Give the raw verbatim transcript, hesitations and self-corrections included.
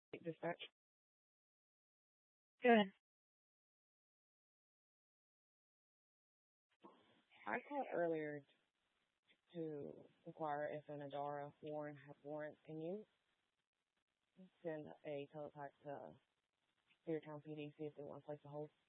Dispatch. Good. I called earlier to inquire if an Adara warrant has warrants. Can you send a teletype to Cedartown P D, see if they want to place a hold?